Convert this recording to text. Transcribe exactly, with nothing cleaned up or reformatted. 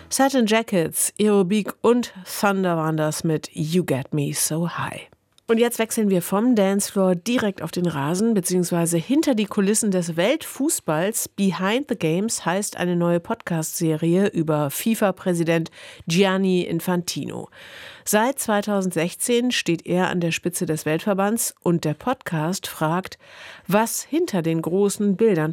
Satin Jackets, Aerobic und Thunder waren das mit You Get Me So High. Und jetzt wechseln wir vom Dancefloor direkt auf den Rasen bzw. hinter die Kulissen des Weltfußballs. Behind the Games heißt eine neue Podcast-Serie über FIFA-Präsident Gianni Infantino. Seit zweitausendsechzehn steht er an der Spitze des Weltverbands und der Podcast fragt, was hinter den großen Bildern